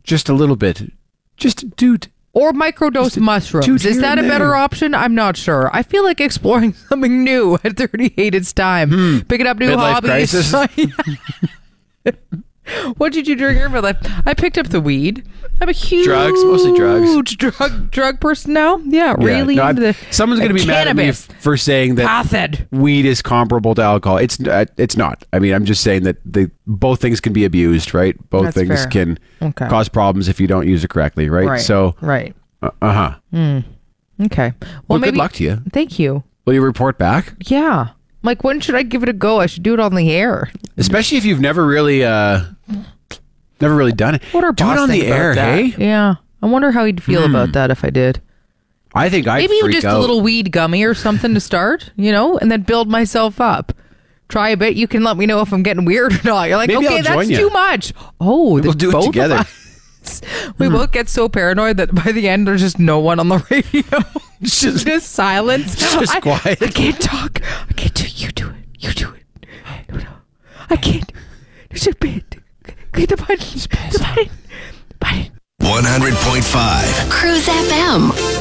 just a little bit. Just, dude. Or microdose mushrooms. dude, Is that a here and better there. option? I'm not sure. I feel like exploring something new at 38. It's time. Picking up new Midlife hobbies. crisis. What did you do during your midlife? I picked up the weed. I'm a huge Drugs, mostly drugs. drug person now. Yeah, really no, into the someone's going to be mad at me cannabis. for saying that Cathode. weed is comparable to alcohol. It's not. I mean, I'm just saying that both things can be abused, right? Both That's things fair. can Okay. cause problems if you don't use it correctly, right? Right. So, Right. Okay. Well, Good maybe, luck to you. Thank you. Will you report back? Yeah. Like, when should I give it a go? I should do it on the air. Especially if you've never really done it. What our Do it boss on think the about air, that? hey? Yeah. I wonder how he'd feel about that if I did. I think I'd Maybe you freak just out. a little weed gummy or something to start, and then build myself up. Try a bit. You can let me know if I'm getting weird or not. You're like, Maybe okay, I'll that's join you. too much. Oh, We'll then do it both of together. us- We both get so paranoid that by the end there's just no one on the radio. just silence. just quiet. I can't talk. I can't do. You do it. You do it. No. I can't. There's a bit. Click the button. The button. 100.5 Cruise FM.